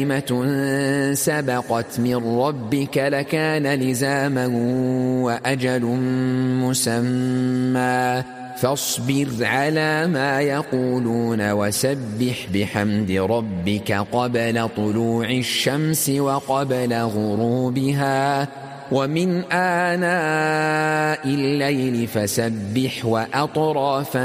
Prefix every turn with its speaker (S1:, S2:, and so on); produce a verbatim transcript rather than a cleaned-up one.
S1: كلمة سبقت من ربك لكان لزاما وأجل مسمى فاصبر على ما يقولون وسبح بحمد ربك قبل طلوع الشمس وقبل غروبها ومن آناء الليل فسبح وأطراف